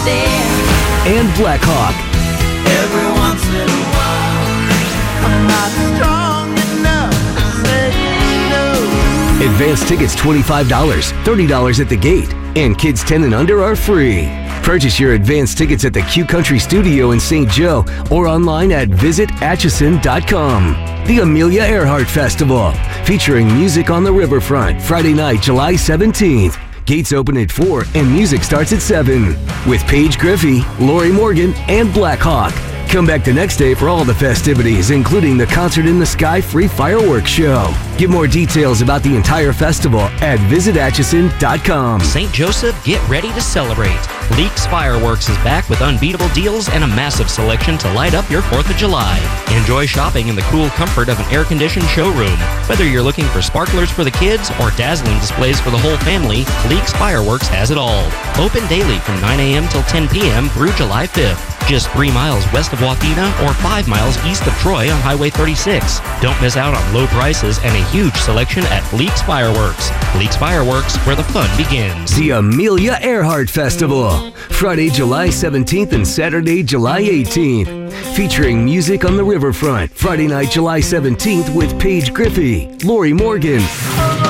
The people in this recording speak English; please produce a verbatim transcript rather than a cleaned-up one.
there. And Blackhawk. Every once in a while, I'm not strong enough to say no. Advance tickets twenty-five dollars, thirty dollars at the gate, and kids ten and under are free. Purchase your advance tickets at the Q Country Studio in Saint Joe or online at visit atchison dot com. The Amelia Earhart Festival, featuring music on the riverfront, Friday night, July seventeenth. Gates open at four and music starts at seven. With Paige Griffey, Lori Morgan, and Blackhawk. Come back the next day for all the festivities, including the Concert in the Sky free fireworks show. Get more details about the entire festival at visit atchison dot com. Saint Joseph, get ready to celebrate. Leaks Fireworks is back with unbeatable deals and a massive selection to light up your fourth of July. Enjoy shopping in the cool comfort of an air-conditioned showroom. Whether you're looking for sparklers for the kids or dazzling displays for the whole family, Leaks Fireworks has it all. Open daily from nine a.m. till ten p.m. through July fifth. Just three miles west of Wathena or five miles east of Troy on Highway thirty-six. Don't miss out on low prices and a huge selection at Leaks Fireworks. Leaks Fireworks, where the fun begins. The Amelia Earhart Festival, Friday, July seventeenth and Saturday, July eighteenth. Featuring music on the riverfront, Friday night, July seventeenth with Paige Griffey, Lori Morgan,